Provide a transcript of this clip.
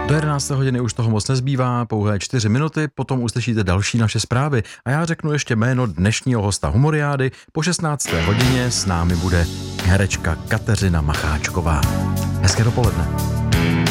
Do 11. hodiny už toho moc nezbývá, pouhé 4 minuty, potom uslyšíte další naše zprávy a já řeknu ještě jméno dnešního hosta Humoriády. Po 16. hodině s námi bude herečka Kateřina Macháčková. Hezké dopoledne.